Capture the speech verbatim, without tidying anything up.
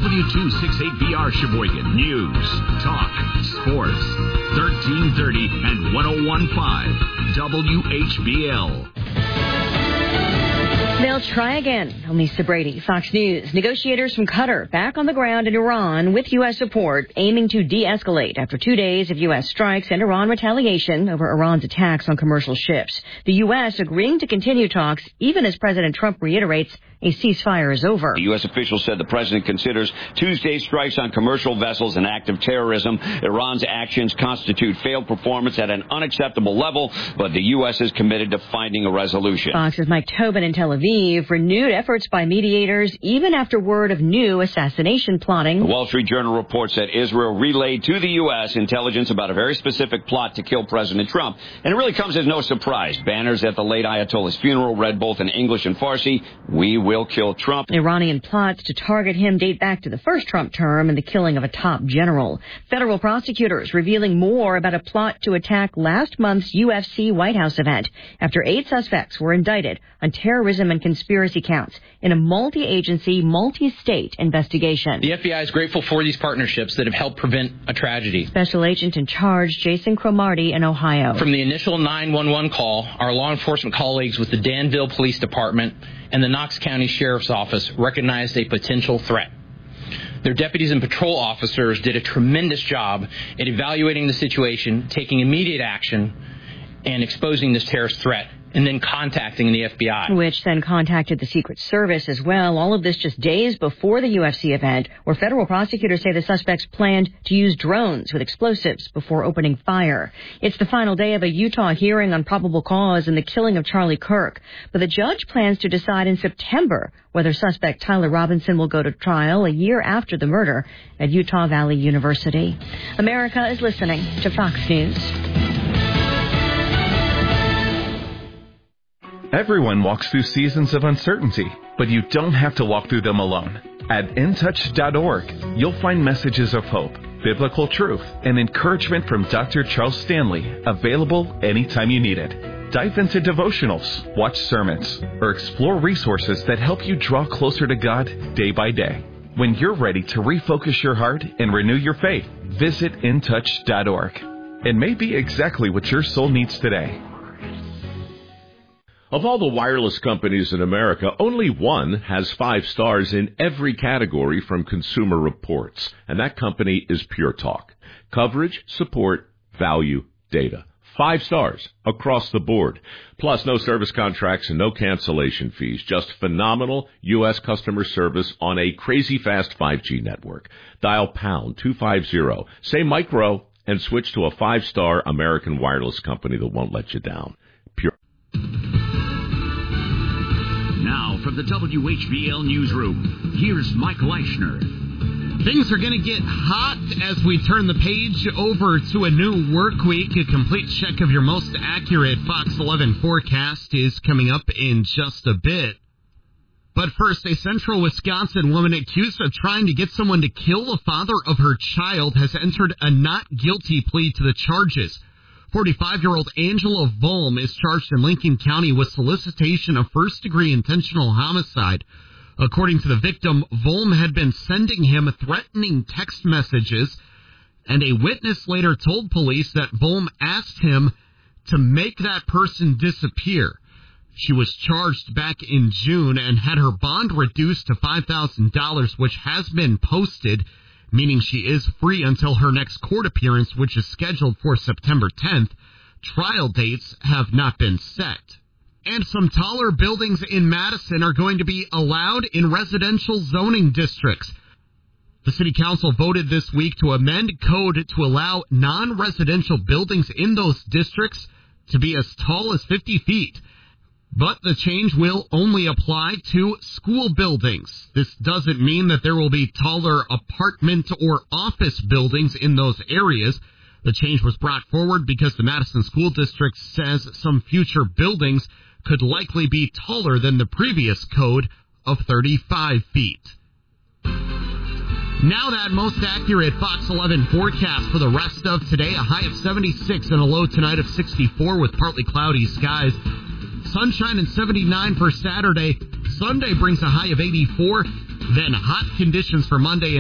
W two sixty-eight B R Sheboygan. News, talk, sports. thirteen thirty and ten fifteen W H B L. They'll try again. I'm Lisa Brady, Fox News. Negotiators from Qatar back on the ground in Iran with U S support, aiming to de-escalate after two days of U S strikes and Iran retaliation over Iran's attacks on commercial ships. The U S agreeing to continue talks even as President Trump reiterates a ceasefire is over. The U S official said the president considers Tuesday's strikes on commercial vessels an act of terrorism. Iran's actions constitute failed performance at an unacceptable level, but the U S is committed to finding a resolution. Fox's Mike Tobin in Tel Aviv. Renewed efforts by mediators even after word of new assassination plotting. The Wall Street Journal reports that Israel relayed to the U S intelligence about a very specific plot to kill President Trump. And it really comes as no surprise. Banners at the late Ayatollah's funeral read both in English and Farsi, "We will kill Trump." Iranian plots to target him date back to the first Trump term and the killing of a top general. Federal prosecutors revealing more about a plot to attack last month's U F C White House event after eight suspects were indicted on terrorism and conspiracy counts in a multi-agency, multi-state investigation. The F B I is grateful for these partnerships that have helped prevent a tragedy. Special Agent in Charge Jason Cromartie in Ohio. From the initial nine one one call, our law enforcement colleagues with the Danville Police Department and the Knox County Sheriff's Office recognized a potential threat. Their deputies and patrol officers did a tremendous job at evaluating the situation, taking immediate action, and exposing this terrorist threat, and then contacting the F B I. Which then contacted the Secret Service as well. All of this just days before the U F C event, where federal prosecutors say the suspects planned to use drones with explosives before opening fire. It's the final day of a Utah hearing on probable cause in the killing of Charlie Kirk. But the judge plans to decide in September whether suspect Tyler Robinson will go to trial a year after the murder at Utah Valley University. America is listening to Fox News. Everyone walks through seasons of uncertainty, but you don't have to walk through them alone. At in touch dot org, you'll find messages of hope, biblical truth, and encouragement from Doctor Charles Stanley, available anytime you need it. Dive into devotionals, watch sermons, or explore resources that help you draw closer to God day by day. When you're ready to refocus your heart and renew your faith, visit in touch dot org. It may be exactly what your soul needs today. Of all the wireless companies in America, only one has five stars in every category from Consumer Reports, and that company is Pure Talk. Coverage, support, value, data. Five stars across the board. Plus, no service contracts and no cancellation fees. Just phenomenal U S customer service on a crazy fast five G network. Dial pound two fifty, say micro, and switch to a five-star American wireless company that won't let you down. Pure. Now, from the W H B L newsroom, here's Mike Leischner. Things are going to get hot as we turn the page over to a new work week. A complete check of your most accurate Fox eleven forecast is coming up in just a bit. But first, a central Wisconsin woman accused of trying to get someone to kill the father of her child has entered a not guilty plea to the charges. forty-five-year-old Angela Volm is charged in Lincoln County with solicitation of first-degree intentional homicide. According to the victim, Volm had been sending him threatening text messages, and a witness later told police that Volm asked him to make that person disappear. She was charged back in June and had her bond reduced to five thousand dollars, which has been posted, meaning she is free until her next court appearance, which is scheduled for September tenth. Trial dates have not been set. And some taller buildings in Madison are going to be allowed in residential zoning districts. The City Council voted this week to amend code to allow non-residential buildings in those districts to be as tall as fifty feet. But the change will only apply to school buildings. This doesn't mean that there will be taller apartment or office buildings in those areas. The change was brought forward because the Madison School District says some future buildings could likely be taller than the previous code of thirty-five feet. Now that most accurate Fox eleven forecast for the rest of today. A high of seventy-six and a low tonight of sixty-four with partly cloudy skies. Sunshine and seventy-nine for Saturday. Sunday brings a high of eighty-four. Then hot conditions for Monday.